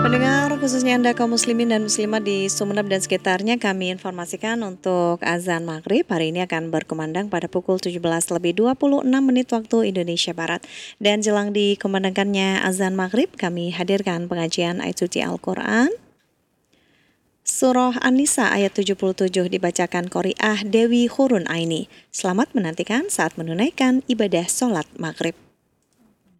Pendengar, khususnya Anda kaum muslimin dan muslimat di Sumeneb dan sekitarnya, kami informasikan untuk azan maghrib hari ini akan berkumandang pada pukul 17:26 waktu Indonesia Barat. Dan jelang dikumandangkannya azan maghrib, kami hadirkan pengajian ayat suci Al-Quran. Surah An-Nisa ayat 77 dibacakan Qori'ah Dewi Hurun Aini. Selamat menantikan saat menunaikan ibadah sholat maghrib.